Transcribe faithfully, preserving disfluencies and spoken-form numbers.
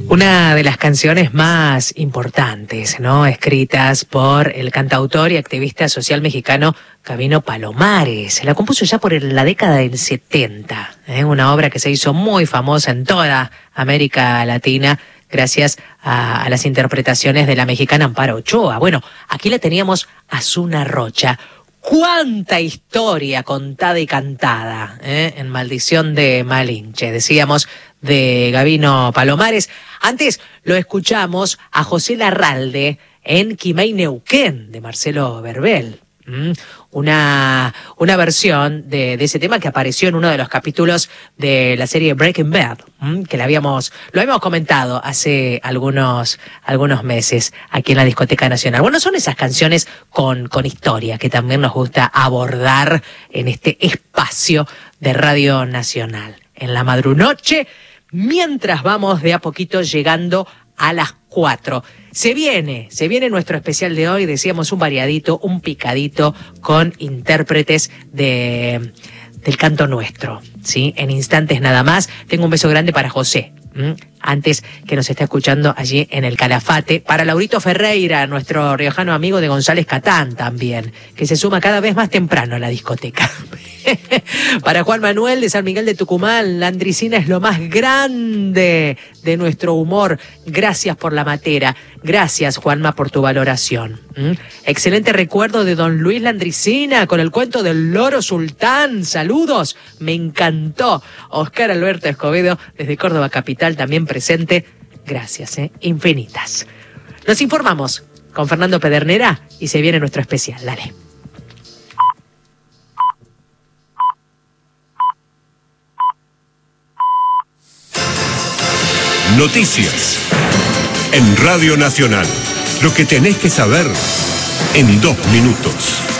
Una de las canciones más importantes, ¿no? Escritas por el cantautor y activista social mexicano Gabino Palomares. La compuso ya por la década del setenta, ¿eh? Una obra que se hizo muy famosa en toda América Latina gracias a, a las interpretaciones de la mexicana Amparo Ochoa. Bueno, aquí la teníamos a Zuna Rocha. ¡Cuánta historia contada y cantada! ¿eh? En Maldición de Malinche, decíamos, de Gabino Palomares. Antes lo escuchamos a José Larralde en Quimay Neuquén, de Marcelo Verbel. ¿Mm? Una, una versión de, de ese tema que apareció en uno de los capítulos de la serie Breaking Bad, ¿Mm? que la habíamos, lo habíamos comentado hace algunos, algunos meses aquí en la Discoteca Nacional. Bueno, son esas canciones con, con historia que también nos gusta abordar en este espacio de Radio Nacional. En la madrunoche, mientras vamos de a poquito llegando a las cuatro. Se viene, se viene nuestro especial de hoy, decíamos un variadito, un picadito con intérpretes de, del canto nuestro, ¿sí? En instantes nada más. Tengo un beso grande para José, ¿m? Antes que nos está escuchando allí en el Calafate. Para Laurito Ferreira, nuestro riojano amigo de González Catán también, que se suma cada vez más temprano a la discoteca. Para Juan Manuel de San Miguel de Tucumán, la Andricina es lo más grande de nuestro humor. Gracias por la matera. Gracias, Juanma, por tu valoración. ¿Mm? Excelente recuerdo de don Luis Landricina con el cuento del loro sultán. Saludos, me encantó. Oscar Alberto Escobedo desde Córdoba Capital también presente. Gracias, ¿eh? Infinitas. Nos informamos con Fernando Pedernera y se viene nuestro especial. Dale. Noticias en Radio Nacional. Lo que tenés que saber en dos minutos.